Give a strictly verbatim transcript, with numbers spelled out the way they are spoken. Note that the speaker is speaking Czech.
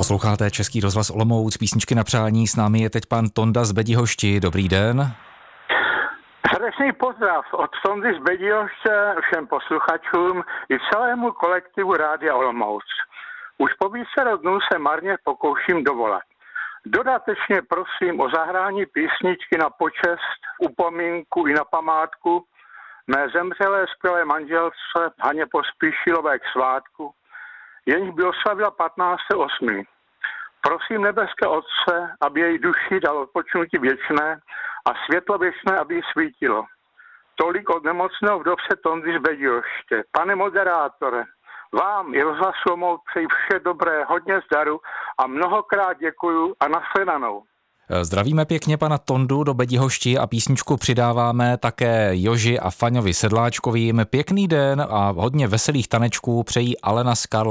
Posloucháte Český rozhlas Olomouc, písničky na přání. S námi je teď pan Tonda z Bedihošti. Dobrý den. Srdečný pozdrav od Tondy z Bedihoště všem posluchačům i celému kolektivu Rádia Olomouc. Už po více dnů se marně pokouším dovolat. Dodatečně prosím o zahrání písničky na počest, upomínku i na památku mé zemřelé skvělé manželce Haně Pospíšilové k svátku, jenž by oslavila patnáctého osmého Prosím nebeské Otce, aby její duši dal odpočinutí věčné a světlo věčné, aby jí svítilo. Tolik od nemocného vdovce Tondy z Bedihoště. Pane moderátore, vám i rozhlasu Olomouc přeji vše dobré, hodně zdaru a mnohokrát děkuju a nashledanou. Zdravíme pěkně pana Tondu do Bedihošti a písničku přidáváme také Joži a Faňovi Sedláčkovým. Pěkný den a hodně veselých tanečků přejí Alena z Karlova.